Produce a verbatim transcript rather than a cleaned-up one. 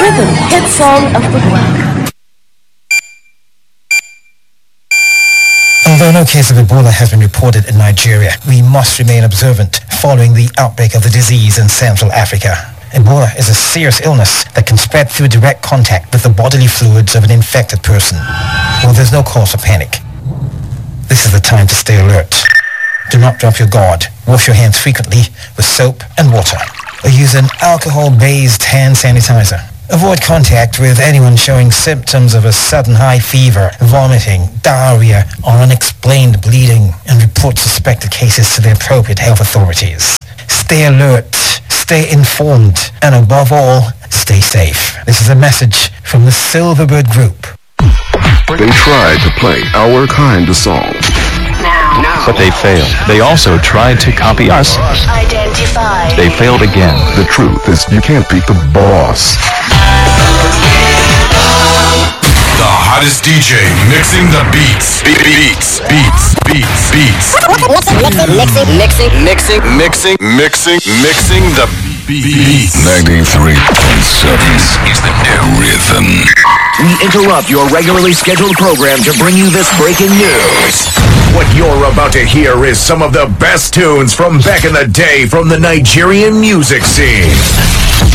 Rhythm Hit Song of the World. Although no case of Ebola has been reported in Nigeria, we must remain observant following the outbreak of the disease in Central Africa. Ebola is a serious illness that can spread through direct contact with the bodily fluids of an infected person. Well, there's no cause for panic. This is the time to stay alert. Do not drop your guard. Wash your hands frequently with soap and water, or use an alcohol-based hand sanitizer. Avoid contact with anyone showing symptoms of a sudden high fever, vomiting, diarrhea, or unexplained bleeding, and report suspected cases to the appropriate health authorities. Stay alert, stay informed, and above all, stay safe. This is a message from the Silverbird Group. They tried to play our kind of song. But they failed. They also tried to copy us. Identify. They failed again. The truth is you can't beat the boss. The hottest D J mixing the beats. Be- beats. Beats. Beats. Beats. Mixing, mixing, mixing, Mixing. Mixing. Mixing the beats. ninety-three point seven is the new rhythm. We interrupt your regularly scheduled program to bring you this breaking news. What you're about to hear is some of the best tunes from back in the day from the Nigerian music scene.